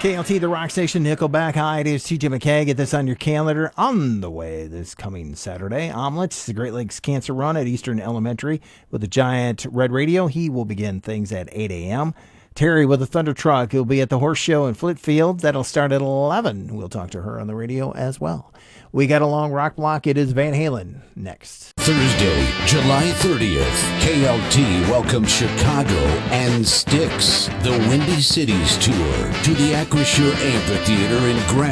KLT, the rock station, Nickelback. Hi, it is TJ McKay. Get this on your calendar. On the way this coming Saturday, Omelets, the Great Lakes Cancer Run at Eastern Elementary with a giant red radio. He will begin things at 8 a.m. Terry with a Thunder Truck. He'll be at the Horse Show in Flitfield. That'll start at 11. We'll talk to her on the radio as well. We got a long rock block. It is Van Halen next. Thursday, July 30th, KLT welcomes Chicago and Styx, the Windy Cities Tour, to the Acrisure Amphitheater in Grand